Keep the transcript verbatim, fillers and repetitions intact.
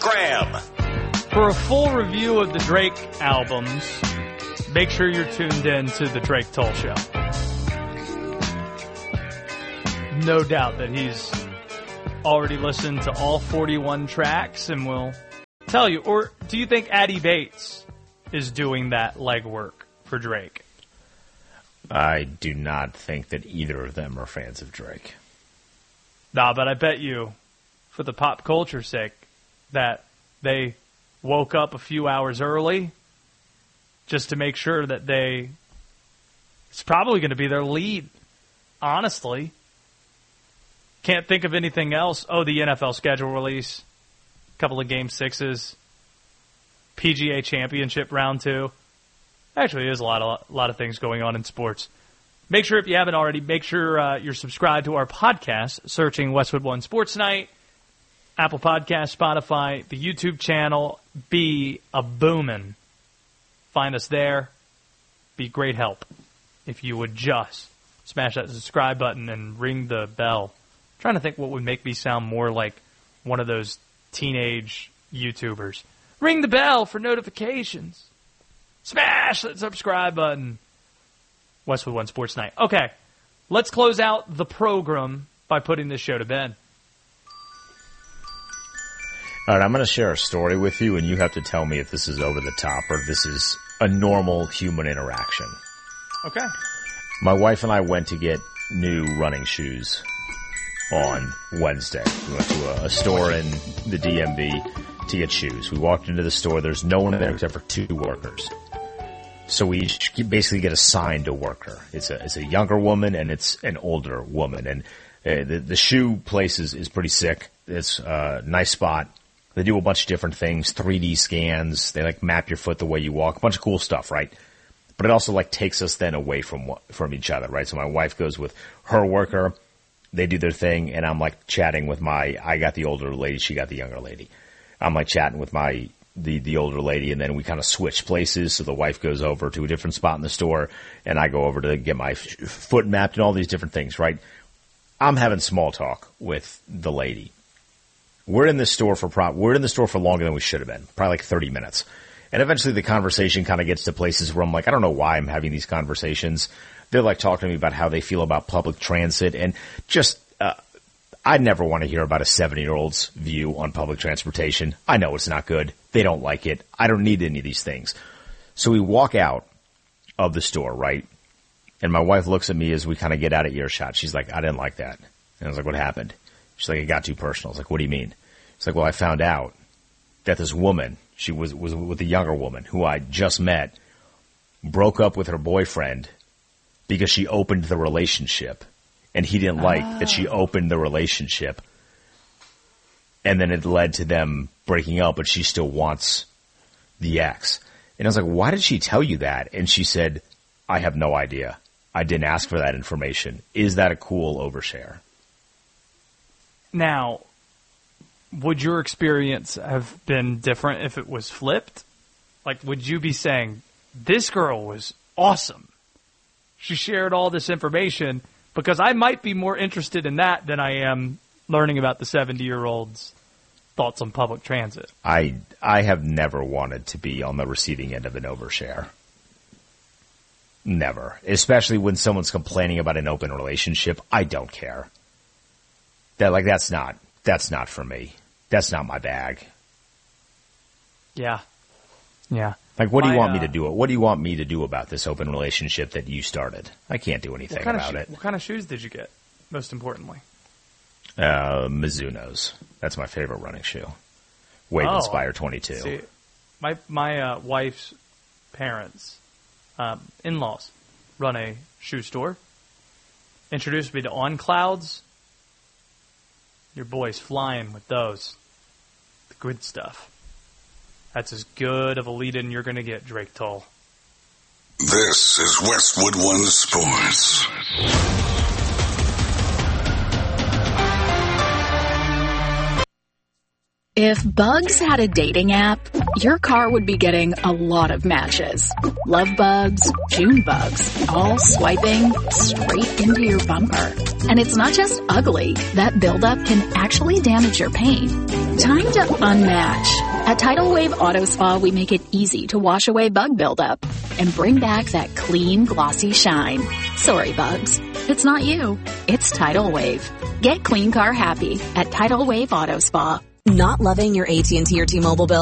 Graham. For a full review of the Drake albums, make sure you're tuned in to the Drake Toll Show. No doubt that he's already listened to all forty-one tracks and will tell you. Or do you think Addy Bates is doing that legwork for Drake? I do not think that either of them are fans of Drake. Nah, but I bet you, for the pop culture's sake, that they woke up a few hours early just to make sure that they... It's probably going to be their lead, honestly. Can't think of anything else. Oh, the N F L schedule release, a couple of game sixes, P G A Championship round two. Actually, there's a lot of a lot of things going on in sports. Make sure, if you haven't already, make sure uh, you're subscribed to our podcast, searching Westwood One Sports Night, Apple Podcasts, Spotify, the YouTube channel. Be a boomin'. Find us there. Be great help if you would just smash that subscribe button and ring the bell. I'm trying to think what would make me sound more like one of those teenage YouTubers. Ring the bell for notifications. Smash that subscribe button. Westwood One Sports Night. Okay, let's close out the program by putting this show to bed. All right, I'm going to share a story with you, and you have to tell me if this is over the top or if this is a normal human interaction. Okay. My wife and I went to get new running shoes on Wednesday. We went to a, a store in the D M V to get shoes. We walked into the store. There's no one there except for two workers. So we each basically get assigned a worker. It's a it's a younger woman and it's an older woman. And uh, the, the shoe place is, is pretty sick. It's a nice spot. They do a bunch of different things, three D scans. They like map your foot the way you walk. A bunch of cool stuff, right? But it also like takes us then away from from each other, right? So my wife goes with her worker. They do their thing, and I'm like chatting with my. I got the older lady. She got the younger lady. I'm like chatting with my the the older lady, and then we kind of switch places. So the wife goes over to a different spot in the store, and I go over to get my f- foot mapped and all these different things, right? I'm having small talk with the lady. We're in the store for pro- we're in the store for longer than we should have been, probably like thirty minutes. And eventually the conversation kind of gets to places where I'm like, I don't know why I'm having these conversations. They're like talking to me about how they feel about public transit and just, uh, I never want to hear about a seventy-year-old's view on public transportation. I know it's not good. They don't like it. I don't need any of these things. So we walk out of the store, right? And my wife looks at me as we kind of get out of earshot. She's like, I didn't like that. And I was like, what happened? She's like, it got too personal. I was like, what do you mean? She's like, well, I found out that this woman, she was, was with a younger woman who I just met, broke up with her boyfriend because she opened the relationship. And he didn't like oh. that she opened the relationship. And then it led to them breaking up, but she still wants the ex. And I was like, why did she tell you that? And she said, I have no idea. I didn't ask for that information. Is that a cool overshare? Now, would your experience have been different if it was flipped? Like, would you be saying, this girl was awesome. She shared all this information, because I might be more interested in that than I am learning about the seventy-year-old's thoughts on public transit. I I have never wanted to be on the receiving end of an overshare. Never. Especially when someone's complaining about an open relationship. I don't care. That like that's not that's not for me. That's not my bag. Yeah. Yeah. Like, what do you my, want uh, me to do? What do you want me to do about this open relationship that you started? I can't do anything what kind about of sho- it. What kind of shoes did you get, most importantly? Uh, Mizuno's. That's my favorite running shoe. Wave oh, Inspire twenty-two. See, my my uh, wife's parents, um, in-laws, run a shoe store. Introduced me to On Clouds. Your boy's flying with those. The good stuff. That's as good of a lead-in you're going to get, Drake Toll. This is Westwood One Sports. If Bugs had a dating app, your car would be getting a lot of matches. Love bugs, June bugs, all swiping straight into your bumper. And it's not just ugly. That buildup can actually damage your paint. Time to unmatch At Tidal Wave Auto Spa, we make it easy to wash away bug buildup and bring back that clean, glossy shine. Sorry, bugs. It's not you. It's Tidal Wave. Get clean car happy at Tidal Wave Auto Spa. Not loving your A T and T or T-Mobile bill